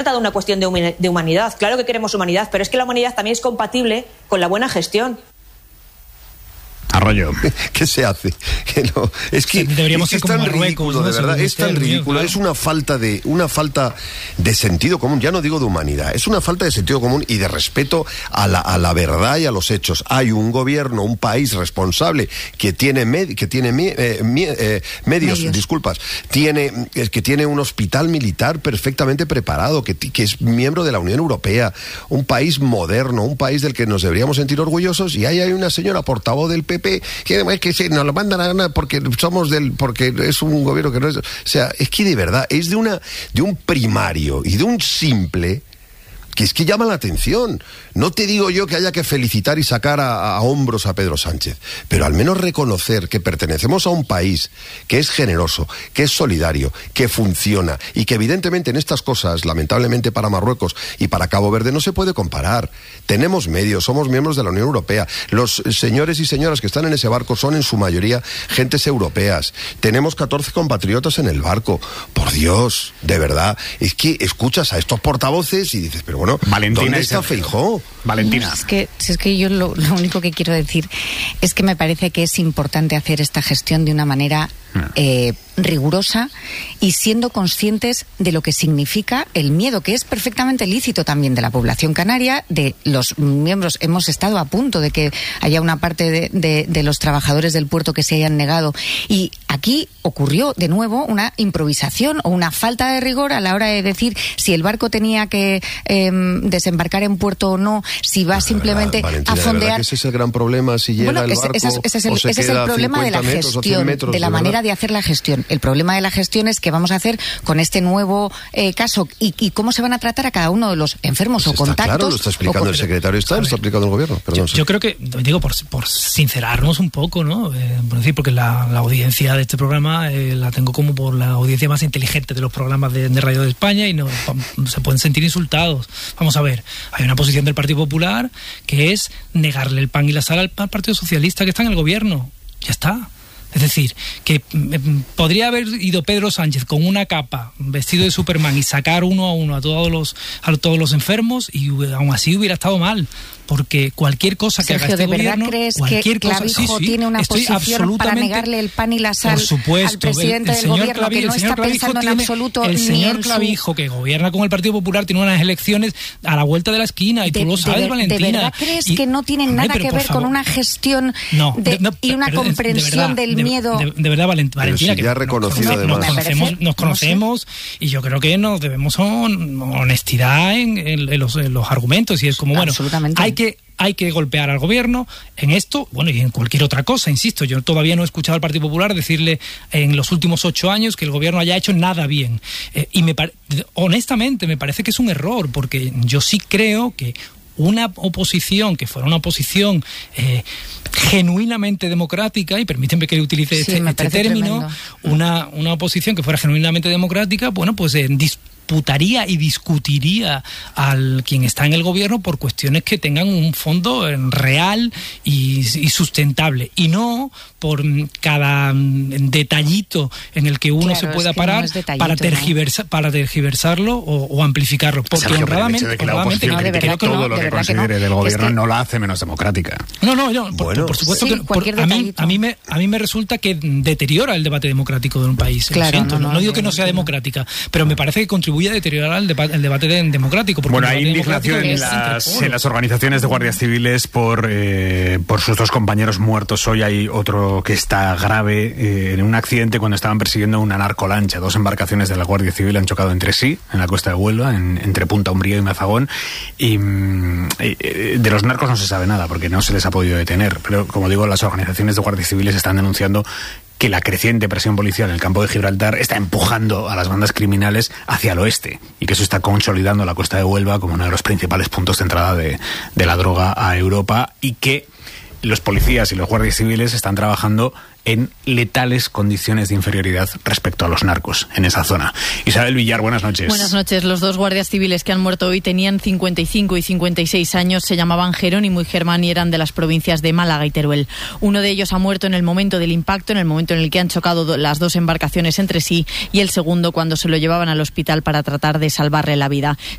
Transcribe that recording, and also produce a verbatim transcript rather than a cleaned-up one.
trata de una cuestión de humanidad. Claro que queremos humanidad, pero es que la humanidad también es compatible con la buena gestión. Arroyo. ¿Qué se hace? Que no, es que, Deberíamos es, que es tan ridículo, ¿no? De verdad, es tan ridículo, claro. Es una falta de una falta de sentido común, ya no digo de humanidad, es una falta de sentido común y de respeto a la, a la verdad y a los hechos. Hay un gobierno, un país responsable que tiene med, que tiene mi, eh, mi, eh, medios, medios, disculpas, tiene eh, que tiene un hospital militar perfectamente preparado, que, que es miembro de la Unión Europea, un país moderno, un país del que nos deberíamos sentir orgullosos, y ahí hay una señora portavoz del P P que es que sí, nos lo mandan a ganar porque somos del, porque es un gobierno que no es, o sea, es que de verdad es de una, de un primario y de un simple que es que llama la atención. No te digo yo que haya que felicitar y sacar a, a hombros a Pedro Sánchez, pero al menos reconocer que pertenecemos a un país que es generoso, que es solidario, que funciona y que evidentemente en estas cosas, lamentablemente para Marruecos y para Cabo Verde, no se puede comparar. Tenemos medios, somos miembros de la Unión Europea. Los señores y señoras que están en ese barco son en su mayoría gentes europeas. Tenemos catorce compatriotas en el barco. Por Dios, de verdad, es que escuchas a estos portavoces y dices, pero bueno, Valentina, ¿dónde está Feijóo? Valentina. No, es que, es que yo lo, lo único que quiero decir es que me parece que es importante hacer esta gestión de una manera eh, rigurosa y siendo conscientes de lo que significa el miedo, que es perfectamente lícito también de la población canaria, de los miembros. Hemos estado a punto de que haya una parte de, de, de los trabajadores del puerto que se hayan negado, y aquí ocurrió de nuevo una improvisación o una falta de rigor a la hora de decir si el barco tenía que eh, desembarcar en puerto o no, si va simplemente verdad, Valentina, a fondear. Que ese es el gran problema, si llega bueno, el ese, barco ese, ese es el, o se ese es el problema de la gestión, metros, de la de manera verdad. de hacer la gestión. El problema de la gestión es qué vamos a hacer con este nuevo eh, caso y, y cómo se van a tratar a cada uno de los enfermos pues o está contactos. Claro, lo está explicando el secretario de Estado, lo está explicando el gobierno. Perdón, yo, yo creo que, digo, por, por sincerarnos un poco, ¿no? Eh, por decir, porque la, la audiencia de este programa eh, la tengo como por la audiencia más inteligente de los programas de, de Radio de España y no, no se pueden sentir insultados. Vamos a ver, hay una posición del Partido Popular que es negarle el pan y la sal al, al Partido Socialista que está en el gobierno. Ya está. Es decir, que eh, podría haber ido Pedro Sánchez con una capa, vestido de Superman, y sacar uno a uno a todos los a todos los enfermos, y aún así hubiera estado mal, porque cualquier cosa que Sergio, haga este ¿de verdad gobierno, crees cualquier que Clavijo cosa, sí, sí, tiene una posición para negarle el pan y la sal por supuesto, al presidente el, el del gobierno Clavijo, que no está pensando tiene, en absoluto el ni señor en Clavijo su... que gobierna con el Partido Popular tiene unas elecciones a la vuelta de la esquina y de, tú lo sabes, de, Valentina. ¿De verdad crees y, que no tienen hombre, nada que ver favor, con una gestión no, de, no, y una pero, comprensión de verdad, del de, miedo? De, de, de verdad, Valentina, Valentina, que ya ha reconocido nos, además. nos conocemos, parece, nos conocemos no sé. Y yo creo que nos debemos son, honestidad en, en, en, los, en los argumentos, y es como, bueno, hay que hay que golpear al gobierno en esto, bueno, y en cualquier otra cosa, insisto. Yo todavía no he escuchado al Partido Popular decirle en los últimos ocho años que el gobierno haya hecho nada bien. Eh, y me honestamente me parece que es un error, porque yo sí creo que una oposición que fuera una oposición eh, genuinamente democrática, y permítanme que utilice sí, este, este término, una, una oposición que fuera genuinamente democrática, bueno, pues eh, disputaría y discutiría al quien está en el gobierno por cuestiones que tengan un fondo real y, y sustentable, y no por cada detallito en el que uno claro, se pueda es que parar no para, tergiversa, ¿no? para tergiversarlo o, o amplificarlo. Porque Sergio, honradamente, el hecho de que la honradamente oposición no, critique todo no, lo que considere no. del gobierno es que... no la hace menos democrática. No, no, no por, bueno, por supuesto sí, que por, a, mí, a, mí me, a mí me resulta que deteriora el debate democrático de un país. Claro, siento, no, no, no, no digo no, que no sea no, democrática, pero me parece que contribuye a deteriorar el, deba el debate de, democrático. Bueno, hay indignación en las, en las organizaciones de guardias civiles por, eh, por sus dos compañeros muertos. Hoy hay otro que está grave eh, en un accidente cuando estaban persiguiendo una narcolancha. Dos embarcaciones de la Guardia Civil han chocado entre sí en la costa de Huelva, en, entre Punta Umbría y Mazagón. Y eh, de los narcos no se sabe nada porque no se les ha podido detener. Pero, como digo, las organizaciones de guardias civiles están denunciando que la creciente presión policial en el campo de Gibraltar está empujando a las bandas criminales hacia el oeste, y que eso está consolidando la costa de Huelva como uno de los principales puntos de entrada de, de la droga a Europa, y que los policías y los guardias civiles están trabajando en letales condiciones de inferioridad respecto a los narcos en esa zona. Isabel Villar, buenas noches. Buenas noches. Los dos guardias civiles que han muerto hoy tenían cincuenta y cinco y cincuenta y seis años, se llamaban Jerónimo y Germán y eran de las provincias de Málaga y Teruel. Uno de ellos ha muerto en el momento del impacto, en el momento en el que han chocado las dos embarcaciones entre sí, y el segundo cuando se lo llevaban al hospital para tratar de salvarle la vida.